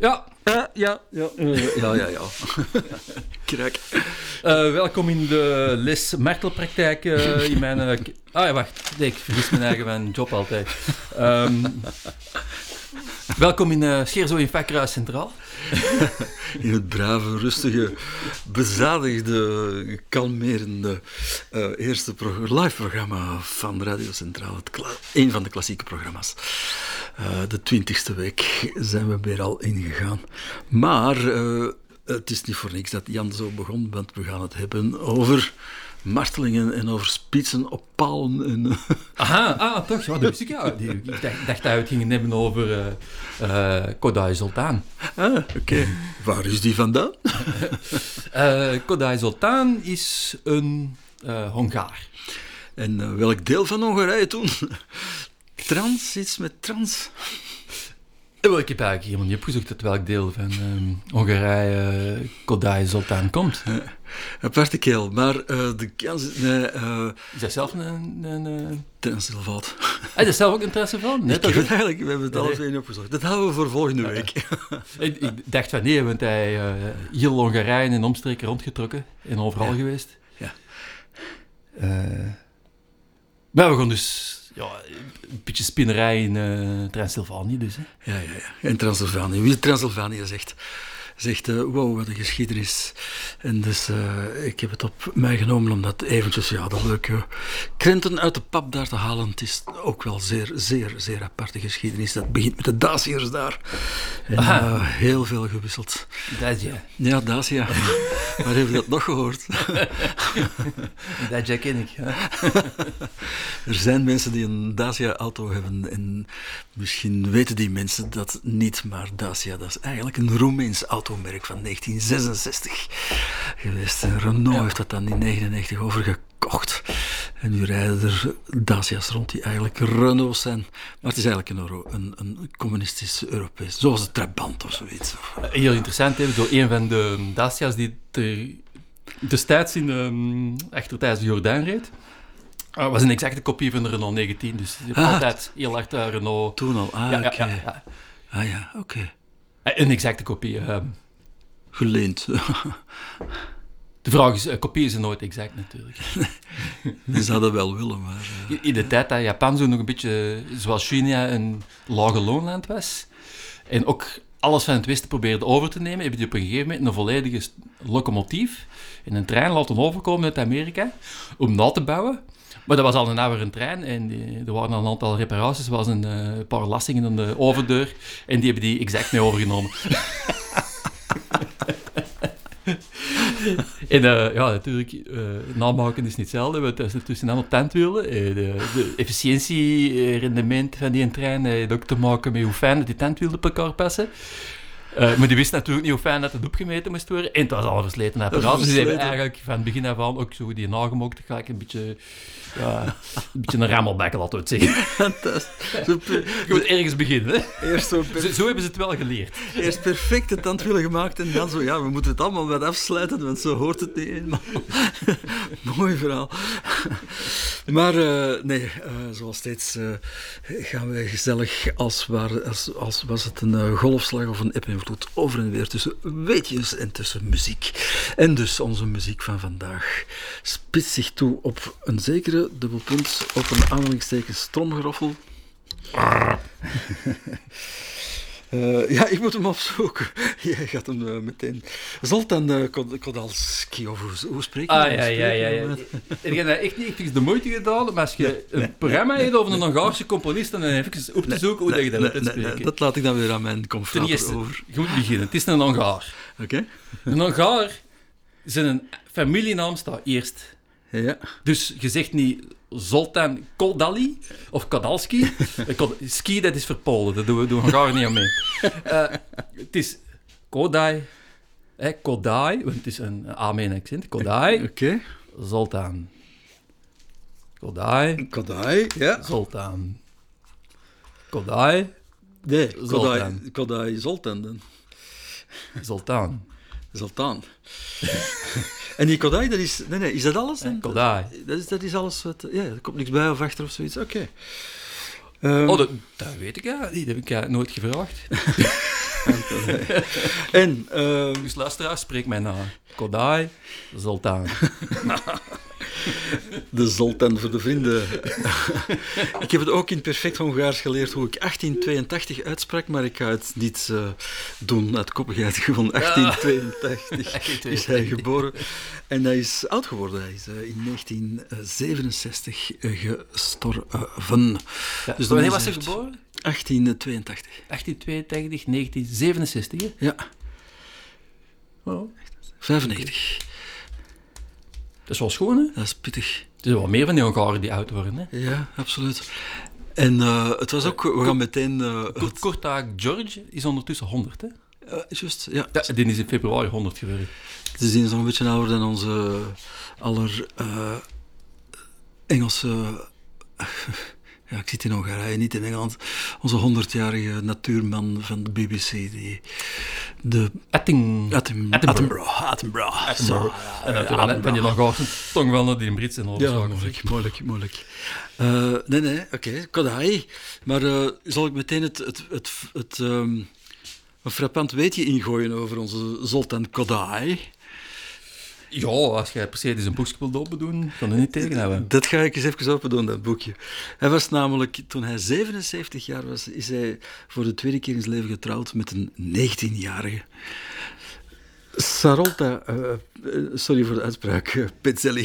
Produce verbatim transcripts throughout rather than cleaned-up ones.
Ja. Ja, ja, ja, ja, ja, ja. Krak. Uh, welkom in de les martelpraktijk uh, in mijn... Uh, k- ah ja, wacht. Nee, ik vergis mijn eigen mijn job altijd. Um, welkom in uh, Scheerzo in Vakkerhuis Centraal. In het brave, rustige, bezadigde, kalmerende uh, eerste pro- live-programma van Radio Centraal. Het kla- een van de klassieke programma's. Uh, de twintigste week zijn we weer al ingegaan. Maar uh, het is niet voor niks dat Jan zo begon, want we gaan het hebben over martelingen en over spitsen op palen. En, Aha, ah, toch? Ja, dat wist ik. Ja. Ik dacht, dacht dat we het gingen hebben over uh, uh, Kodály Zoltán. Ah, oké. Okay. Waar is die vandaan? uh, Kodály Zoltán is een uh, Hongaar. En uh, welk deel van Hongarije toen? Trans, iets met trans? Wel, ik heb eigenlijk helemaal niet opgezocht uit welk deel van um, Hongarije uh, Kodály Zoltán komt. Uh, aparte keel, maar uh, de kans... Nee, uh, is dat zelf een... een, een... Transylvaat. Ah, is dat zelf ook een Transylvaat? Nee, ik heb het eigenlijk, we hebben het nee. alles even opgezocht. Dat houden we voor volgende week. ik, ik dacht van nee, want hij uh, heel Hongarije en omstreken rondgetrokken en overal ja. geweest. Ja. Uh, maar we gaan dus... Ja, een beetje spinnerij in uh, Transylvanië dus. Hè. Ja, ja, ja. In Transylvanië. Wie Transylvanië zegt, zegt uh, wow, wat een geschiedenis. En dus uh, ik heb het op mij genomen om dat eventjes, ja, de leuke krenten uit de pap daar te halen. Het is ook wel zeer, zeer, zeer aparte geschiedenis. Dat begint met de Daciërs daar. En uh, heel veel gewisseld. Dacia. Ja, Dacia. Waar heb je dat nog gehoord? Dacia ken ik. Er zijn mensen die een Dacia-auto hebben en misschien weten die mensen dat niet, maar Dacia, dat is eigenlijk een Roemeens automerk van negentien zesenzestig geweest. En Renault ja. heeft dat dan in negenennegentig overgekocht. En nu rijden er Dacia's rond die eigenlijk Renaults zijn, maar het is eigenlijk een, Euro, een, een communistisch Europees, zoals de Trabant of zoiets. Heel interessant, hè? Door een van de Dacia's die ter, destijds in um, achter tijdens de Jordaan reed. Het uh, was een exacte kopie van de Renault negentien, dus je hebt ah, altijd heel hard uh, Renault... Toen al, ah, ja, oké. Okay. Ja, ja. Ah ja, oké. Okay. Een exacte kopie. Uh, Geleend. De vraag is, uh, kopie is er nooit exact natuurlijk. Je zou dat wel willen, maar... Uh... In de tijd dat Japan zo nog een beetje, zoals China, een lage loonland was, en ook alles van het Westen probeerde over te nemen, hebben die op een gegeven moment een volledige locomotief in een trein laten overkomen uit Amerika, om na te bouwen. Maar dat was al een oude trein en die, er waren al een aantal reparaties. Er was een uh, paar lastingen aan de overdeur en die hebben die exact mee overgenomen. En uh, ja, natuurlijk, uh, namaken is niet hetzelfde, want dat is natuurlijk allemaal tandwielen. Uh, de, de efficiëntie-rendement van die trein heeft ook te maken met hoe fijn dat die tandwielen op elkaar passen. Uh, maar die wist natuurlijk niet hoe fijn dat het opgemeten moest worden. En het was al een versleten apparaat. Dus ze hebben eigenlijk van het begin af aan ook zo die nagemokt gelijk een beetje... Ja, een beetje een rammelbek, laten we het zeggen. Fantastisch. Je moet ergens beginnen, hè? Eerst zo, per... zo, zo hebben ze het wel geleerd. Eerst perfecte tandwielen gemaakt en dan zo, ja, we moeten het allemaal wat afsluiten, want zo hoort het niet eenmaal. Mooi verhaal. Maar uh, nee, uh, zoals steeds uh, gaan we gezellig, als, waar, als, als was het een uh, golfslag of een eb en vloed, over en weer tussen weetjes en tussen muziek. En dus onze muziek van vandaag spitst zich toe op een zekere dubbelpunt, op een aanhalingstekens tromgeroffel. Uh, ja, ik moet hem opzoeken. Jij gaat hem uh, meteen... Zoltán uh, Kodály, of hoe, hoe spreek je ah, dat? Ja, ja, ja, ja. Ik heb echt niet echt de moeite gedaan, maar als je nee, een nee, programma nee, hebt over een Hongaarse componist, dan even op te zoeken nee, hoe nee, dat je dat nee, spreken. Nee, dat laat ik dan weer aan mijn confrater over. Je moet beginnen. Het is een Hongaar. Oké. Okay. Een Hongaar, zijn familienaam staat eerst. Ja. Dus je zegt niet Zoltán Kodály of Kodalski. Ski, dat is voor Polen, dat doen we, doen we Hongaren niet aan mee. Uh, het is Kodály, eh, Kodály, want het is een A met een accent. Kodály. Oké. Okay. Zoltán. Kodály. Kodály, ja. Zoltán. Kodály. Nee, Kodály, Kodály Zoltán dan. Zoltán. Zoltán. En die Kodály, dat is... Nee, nee, is dat alles? Ja, Kodály. Dat is, dat is alles wat... Ja, er komt niks bij of achter of zoiets. Oké. Okay. Um, oh, dat, dat weet ik ja. Dat heb ik ja nooit gevraagd. En... Uh, dus luisteraar, spreek mij na. Kodai Zoltan. De Zoltan voor de vrienden. Ik heb het ook in perfect Hongaars geleerd hoe ik achttien tweeëntachtig uitsprak, maar ik ga het niet uh, doen uit koppigheid. Gewoon achttien tweeëntachtig is hij geboren. En hij is oud geworden. Hij is uh, in negentien zevenenzestig uh, gestorven. Ja, dus wanneer was hij geboren? achttien tweeëntachtig. achttien tweeëntachtig, negentien zevenenzestig, hè? Ja. Oh. vijfennegentig. Dat is wel schoon, hè? Dat is pittig. Er zijn wel meer van die Hongaren die oud worden, hè? Ja, absoluut. En uh, het was ook... We gaan meteen... Uh, Kort, Kortaak George is ondertussen honderd, hè? Uh, juist, ja. ja. Die is in februari honderd geworden. Dus die is nog een beetje ouder dan onze aller uh, Engelse... Ja, ik zit in Hongarije, niet in Engeland. Onze honderdjarige natuurman van de B B C, die... De... Atting... Atting... Attenborough. Attenborough. Attenborough. En natuurlijk ben je nog altijd tong wel naar die Brits en alles. Ja, moeilijk, moeilijk, moeilijk. Uh, nee, nee, oké, okay. Kodai. Maar uh, zal ik meteen het... het, het, het um, een frappant weetje ingooien over onze Zoltan Kodai? Ja, als jij per se eens een boekje wilt opendoen, kan je niet tegenhouden. Dat ga ik eens even open doen, dat boekje. Hij was namelijk, toen hij zevenenzeventig jaar was, is hij voor de tweede keer in zijn leven getrouwd met een negentienjarige. Sarolta, uh, sorry voor de uitspraak, uh, Petzeli.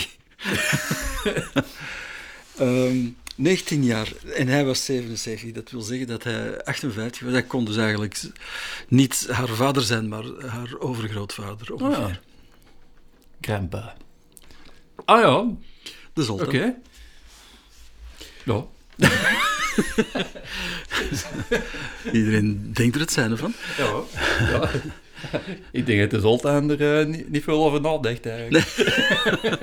um, negentien jaar en hij was zevenenzeventig. Dat wil zeggen dat hij achtenvijftig was. Hij kon dus eigenlijk niet haar vader zijn, maar haar overgrootvader ongeveer. Oh ja. Grandpa. Ah ja. De Zoltan. Oké. Okay. Ja. Iedereen denkt er het zijn van. Ja. Ja. Ik denk dat de Zoltan er uh, niet, niet veel over nadenkt eigenlijk. Nee.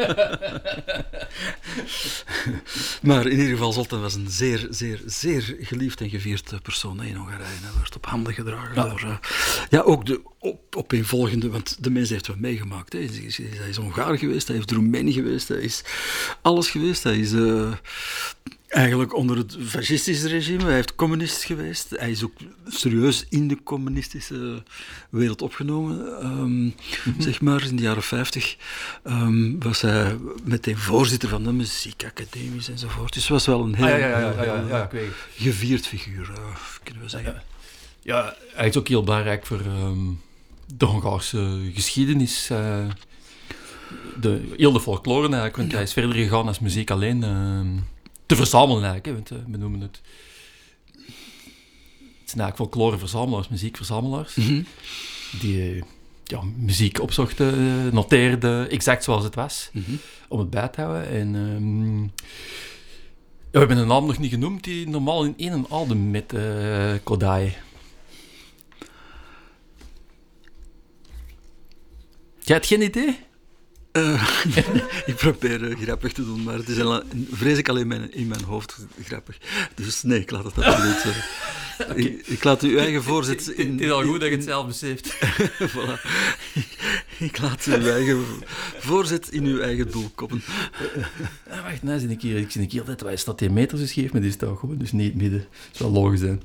Maar in ieder geval, Zoltan was een zeer, zeer, zeer geliefd en gevierd persoon in Hongarije. Hij werd op handen gedragen ja. door... Uh, ja, ook de op, opeenvolgende... Want de mens heeft wat meegemaakt. Hè. Hij, is, hij is Hongaar geweest, hij heeft Roemeen geweest, hij is alles geweest. Hij is... Uh, Eigenlijk onder het fascistische regime. Hij heeft communist geweest. Hij is ook serieus in de communistische wereld opgenomen. Um, mm-hmm. Zeg maar, in de jaren vijftig um, was hij meteen voorzitter van de muziekacademies enzovoort. Dus was wel een heel, ah, ja, ja, ja, heel, ja, ja, ja, heel gevierd figuur, uh, kunnen we zeggen. Ja, ja, hij is ook heel belangrijk voor um, de Hongaarse geschiedenis. Uh, de, heel de folklore eigenlijk, want ja. hij is verder gegaan als muziek alleen... Uh, te verzamelen eigenlijk, hè, want uh, we noemen het... Het zijn eigenlijk folklore-verzamelaars, muziekverzamelaars, mm-hmm. die uh, ja, muziek opzochten, uh, noteerden, exact zoals het was, mm-hmm. om het bij te houden. En, um, ja, we hebben een naam nog niet genoemd, die normaal in één album met uh, Kodai. Jij hebt geen idee? Uh, ik probeer uh, grappig te doen, maar het is al, vrees ik alleen mijn, in mijn hoofd grappig. Dus nee, ik laat het absoluut. Uh, okay. ik, ik laat uw eigen voorzet... In, het is al goed dat je het zelf beseft. Voilà. Ik laat uw eigen voorzet in uw eigen doel koppen. Ah, wacht, nou zie ik hier, ik zie hier altijd, waar staat die meters is gegeven, maar die staat gewoon dus niet midden. Dat zou logisch zijn.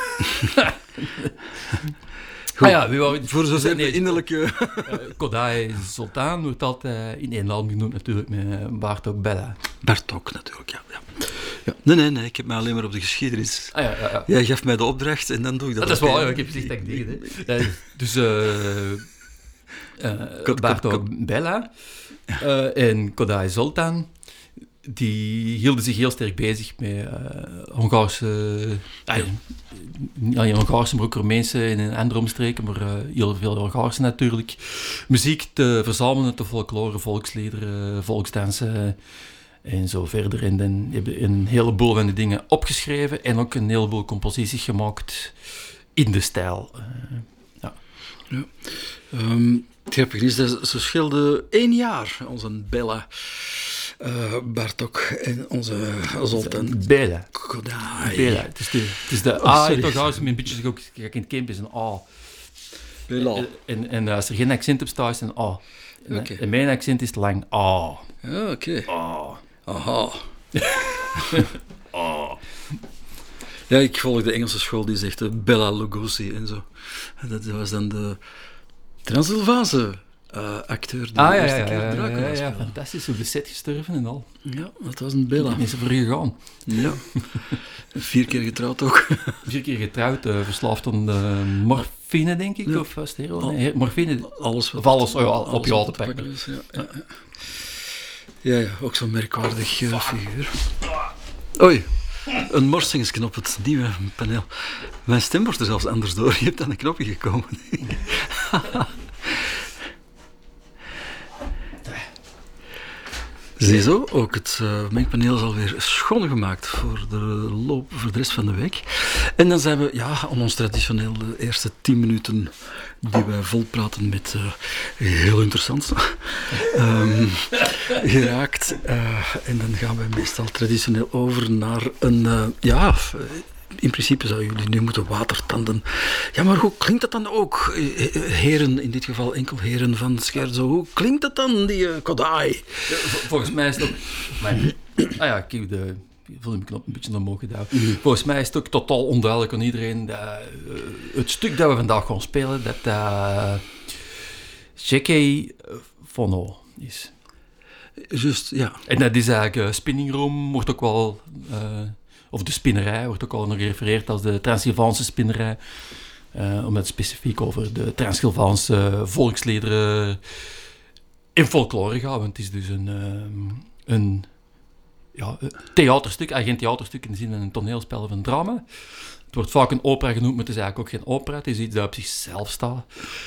Goed. Ah ja, we waren, voor zover nee, de innerlijke... Uh, Kodai Zoltan wordt altijd in één land genoemd natuurlijk, met uh, Bartók Béla. Bartók natuurlijk, ja, ja. ja. Nee, nee, nee, ik heb mij alleen maar op de geschiedenis... Ah, ja, ja, ja. Jij gaf mij de opdracht en dan doe ik dat. Dat is wel, ja, ik heb gezegd dat ik deed. Uh, dus uh, uh, Bartók Béla uh, en Kodai Zoltan... Die hielden zich heel sterk bezig met uh, Hongaarse, uh, niet alleen Hongaarse, maar ook Roemeense en andere omstreken, maar uh, heel veel Hongaarse natuurlijk. Muziek te verzamelen, te folklore, volksliederen, volksdansen en zo verder. En dan hebben we een heleboel van die dingen opgeschreven en ook een heleboel composities gemaakt in de stijl. Uh, ja. Ja. Um, het grappige is dat ze scheelden één jaar, onze Bella. Uh, Bartók en onze Zoltan. Béla. Kodai. Béla. Het is de, het is de oh, A in toch als een beetje ook, kijk in het camp is een A. Béla. En, en, en als er geen accent op staat is een A. En, okay. en mijn accent is lang A. Ja, oké. A. Aha. A. Ja, ik volg de Engelse school die zegt uh, Bela Lugosi en zo. Dat was dan de Transylvaanse uh, acteur die Ah, de ja, eerste ja, keer ja, Dracula ja, ja, speelde. fantastisch. Op de set gestorven en al. Ja, dat was een Bela. Is er voor gegaan. Ja. Vier keer getrouwd ook. Vier keer getrouwd, uh, verslaafd aan de morfine, denk ik. Ja. Of was het heroïne? Nee, morfine. Alles wat Of alles, oh ja, alles op je wat te pakken. is, ja. Ja, ja. ja, ja, ook zo'n merkwaardig uh, figuur. Oei, een morsingsken op het nieuwe paneel. Mijn stem wordt er zelfs anders door. Je hebt aan een knopje gekomen. Ziezo, ook het uh, mengpaneel is alweer schoongemaakt voor de loop, voor de rest van de week. En dan zijn we, ja, om ons traditioneel de eerste tien minuten die wij volpraten met uh, heel interessant um, geraakt. Uh, en dan gaan we meestal traditioneel over naar een, uh, ja... In principe zouden jullie nu moeten watertanden. Ja, maar hoe klinkt dat dan ook? Heren, in dit geval enkel heren van Scherzo. Hoe klinkt dat dan, die uh, Kodai? Ja, volgens mij is het ook... Maar, ah ja, ik heb de volumeknop een beetje omhoog gedaan. Mm. Volgens mij is het ook totaal onduidelijk aan iedereen dat uh, het stuk dat we vandaag gaan spelen, dat uh, Jackie Fono is. Juist, ja. En dat is eigenlijk uh, Spinning Room, wordt ook wel... Uh, of de spinnerij, wordt ook al nog gerefereerd als de Transylvaanse spinnerij. Uh, omdat het specifiek over de Transylvaanse volksliederen in folklore gaat. Want het is dus een, uh, een ja, theaterstuk, eigenlijk geen theaterstuk in de zin van een toneelspel of een drama. Het wordt vaak een opera genoemd, maar het is eigenlijk ook geen opera. Het is iets dat op zichzelf staat.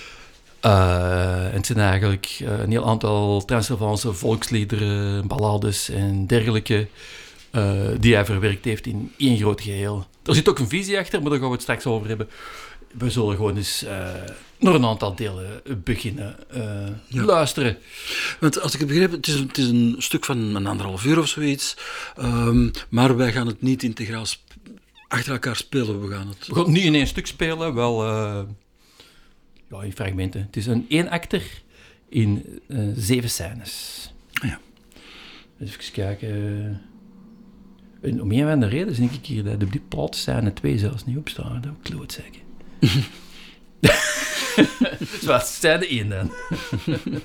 Uh, en het zijn eigenlijk uh, een heel aantal Transylvaanse volksliederen, ballades en dergelijke... Uh, die hij verwerkt heeft in één groot geheel. Er zit ook een visie achter, maar daar gaan we het straks over hebben. We zullen gewoon eens uh, naar een aantal delen beginnen uh, ja. luisteren. Want als ik het begreep, het is, het is een stuk van een anderhalf uur of zoiets. Um, maar wij gaan het niet integraal sp- achter elkaar spelen. We gaan het... We gaan het niet in één stuk spelen, wel uh, ja, in fragmenten. Het is een één acter in uh, zeven scènes. Ja. Even kijken... En om een van de redenen denk ik hier dat op die plaat scène twee zelfs niet op staan. Dat wil ik kloot zeggen. Zoals scène één dan.